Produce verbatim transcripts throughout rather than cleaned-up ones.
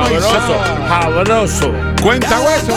sabroso, sabroso. Cuenta hueso.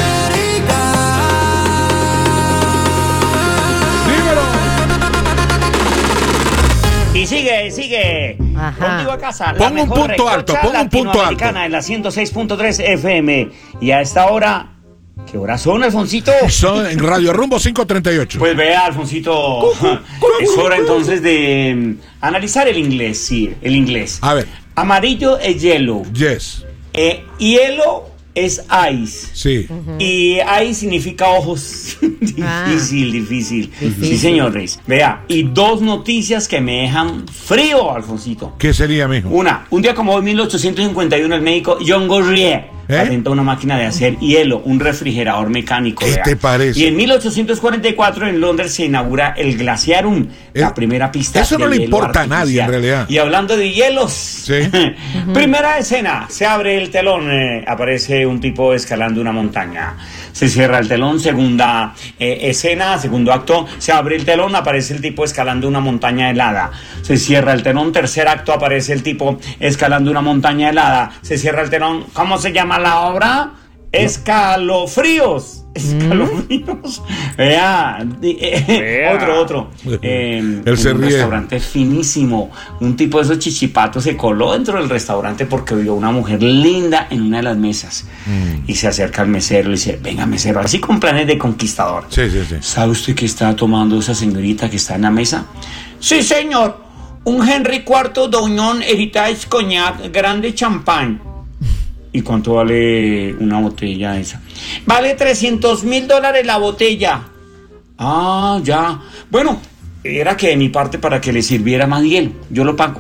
Y sigue, sigue. Ajá. Contigo a casa. La Pon un mejor punto alto, recocha pon un punto alto. latinoamericana en la ciento seis punto tres F M. Y a esta hora, ¿qué hora son, Alfonsito? Son en Radio Rumbo cinco treinta y ocho. Pues vea, Alfonsito, es hora entonces de mm, analizar el inglés, sí, el inglés. A ver. Amarillo es yellow. Yes. Eh, hielo es ice. Sí. Y ice significa ojos. Ah. Difícil, difícil, Difícil. Sí, señores. Vea, y dos noticias que me dejan frío, Alfonsito. ¿Qué sería, mijo? Una, un día como hoy, mil ochocientos cincuenta y uno, el médico John Gourrier ¿Eh? patenta una máquina de hacer hielo, un refrigerador mecánico. ¿Qué vea. te parece? Y en mil ochocientos cuarenta y cuatro en Londres se inaugura el Glaciarum, la El- primera pista eso no de le hielo importa a nadie, en artificial. realidad. Y hablando de hielos, Sí. primera escena, se abre el telón, eh, aparece un tipo escalando una montaña. Se cierra el telón, segunda eh, escena, segundo acto, se abre el telón, aparece el tipo escalando una montaña helada. Se cierra el telón, tercer acto, aparece el tipo escalando una montaña helada. Se cierra el telón, ¿cómo se llama la obra? Escalofríos. Escalofríos. Vea, di- eh, Vea. otro, otro. Eh, Él se un ríe. restaurante finísimo. Un tipo de esos chichipatos se coló dentro del restaurante porque vio una mujer linda en una de las mesas. Mm. Y se acerca al mesero y le dice, venga mesero, así con planes de conquistador. Sí, sí, sí. ¿Sabe usted qué está tomando esa señorita que está en la mesa? Sí, señor. Un Henry cuarto Doughnon Heritage Cognac Grande Champagne. ¿Y cuánto vale una botella esa? Vale trescientos mil dólares la botella. Ah, ya. Bueno, era que de mi parte para que le sirviera más hielo. Yo lo pago.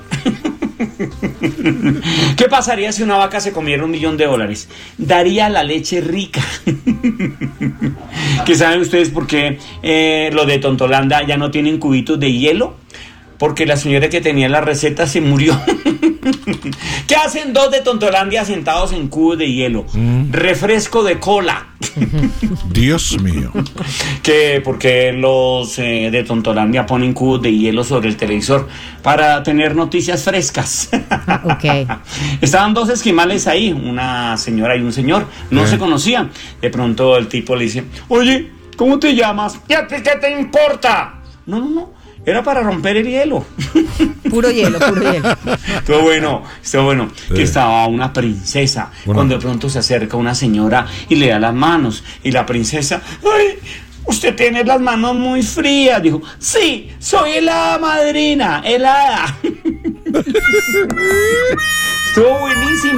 ¿Qué pasaría si una vaca se comiera un millón de dólares? Daría la leche rica. ¿Qué saben ustedes por qué eh, los de Tontolanda ya no tienen cubitos de hielo? Porque la señora que tenía la receta se murió. ¿Qué hacen dos de Tontolandia sentados en cubos de hielo? Mm. Refresco de cola. Dios mío. Que porque los eh, de Tontolandia ponen cubos de hielo sobre el televisor para tener noticias frescas. Ok. Estaban dos esquimales ahí, una señora y un señor, no ¿Eh? se conocían. De pronto el tipo le dice, oye, ¿cómo te llamas? ¿Y a ti qué te importa? No, no, no. Era para romper el hielo. Puro hielo, puro hielo. Estuvo bueno, estuvo bueno. Sí. Que estaba una princesa. Bueno. Cuando de pronto se acerca una señora y le da las manos. Y la princesa, ¡ay! Usted tiene las manos muy frías. Dijo, sí, soy el hada madrina, el hada. Estuvo buenísimo.